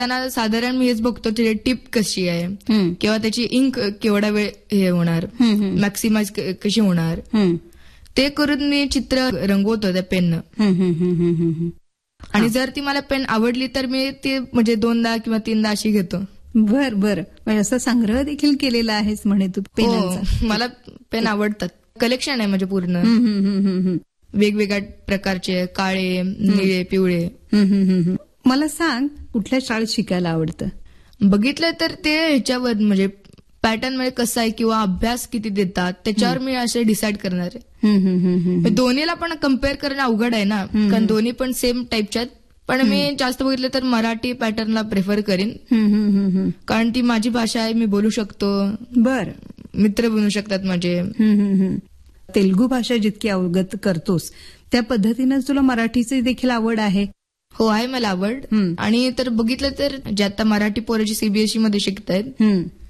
त्यांना साधारण मी हेच बघतो त्याची टिप कशी आहे किंवा त्याची इंक केवढा वेळ हे होणार, मॅक्सिमाइज कशी होणार, ते करून मी चित्र रंगवतो त्या पेननं. आणि जर ती मला पेन आवडली तर मी ती म्हणजे 2दा किंवा 3दा अशी घेतो. बर म्हणजे असा संग्रह देखील केलेला आहेस म्हणे तू पेनांचा. मला पेन आवडतात. कलेक्शन आहे म्हणजे पूर्ण वेगवेगळ्या प्रकारचे, काळे, निळे, पिवळे. मला सांग, कुठल्या शाळेत शिकायला आवडतं? बघितलं तर ते ह्याच्यावर म्हणजे पॅटर्न मध्ये कसं आहे किंवा अभ्यास किती देतात त्याच्यावर मी असे डिसाईड करणार आहे. दोन्हीला पण कम्पेअर करणं अवघड आहे ना, कारण दोन्ही पण सेम टाईपच्या आहेत. पण मी जास्त बघितलं तर मराठी पॅटर्नला प्रेफर करीन, कारण ती माझी भाषा आहे, मी बोलू शकतो. बर, मित्र बनू शकतात माझे. तेलुगू भाषा जितकी अवगत करतोस त्या पद्धतीनं तुला मराठीची देखील आवड आहे? हो, आहे मला आवड. आणि तर बघितलं तर जे आता मराठी पोरं जी सीबीएसई मध्ये शिकतायत